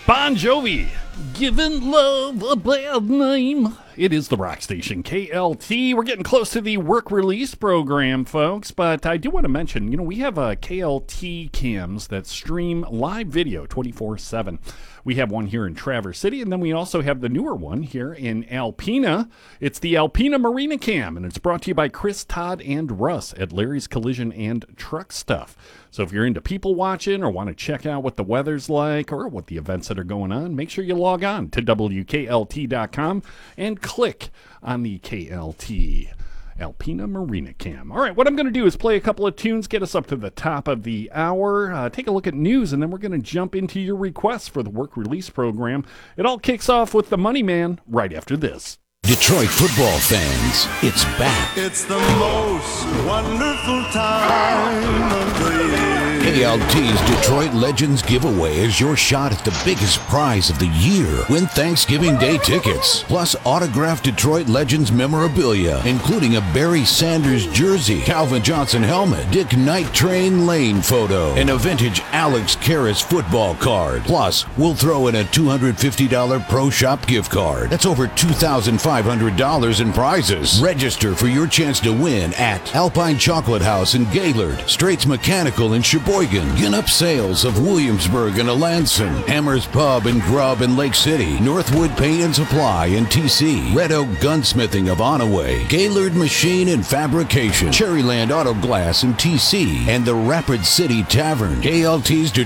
Bon Jovi, giving love a bad name. It is the rock station, KLT. We're getting close to the work release program, folks, but I do want to mention, we have KLT cams that stream live video 24/7. We have one here in Traverse City, and then we also have the newer one here in Alpena. It's the Alpena Marina Cam, and it's brought to you by Chris, Todd, and Russ at Larry's Collision and Truck Stuff. So if you're into people watching or want to check out what the weather's like or what the events that are going on, make sure you log on to WKLT.com and click on the KLT Alpena Marina Cam. All right, what I'm going to do is play a couple of tunes, get us up to the top of the hour, take a look at news, and then we're going to jump into your requests for the work release program. It all kicks off with the Money Man right after this. Detroit football fans, it's back. It's the most wonderful time of the year. KLT's Detroit Legends giveaway is your shot at the biggest prize of the year. Win Thanksgiving Day tickets, plus autographed Detroit Legends memorabilia, including a Barry Sanders jersey, Calvin Johnson helmet, Dick Night Train Lane photo, and a vintage Alex Karras football card. Plus, we'll throw in a $250 Pro Shop gift card. That's over $2,500 in prizes. Register for your chance to win at Alpine Chocolate House in Gaylord, Straits Mechanical in Sheboygan, Ginup Sales of Williamsburg and Alanson, Hammers Pub and Grub in Lake City, Northwood Paint and Supply in TC, Red Oak Gunsmithing of Onaway, Gaylord Machine and Fabrication, Cherryland Auto Glass in TC, and the Rapid City Tavern. KLT's